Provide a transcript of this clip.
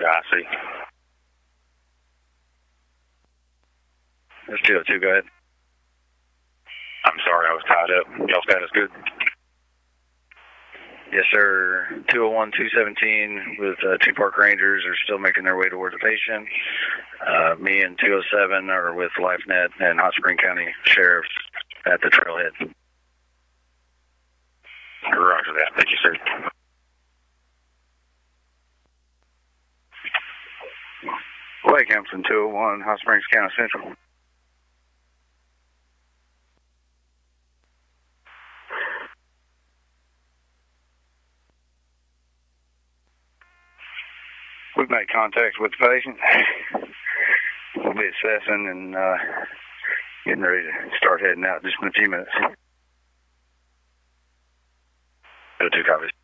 I see. That's 202, go ahead. I'm sorry, I was tied up. Y'all status good? Yes, sir. 201, 217 with two park rangers are still making their way toward the patient. Me and 207 are with LifeNet and Hot Spring County Sheriff's at the trailhead. Roger that. Thank you, sir. Lake Hampton, 201, Hot Springs County Central. We've made contact with the patient. We'll be assessing and getting ready to start heading out just in a few minutes. 202 copies.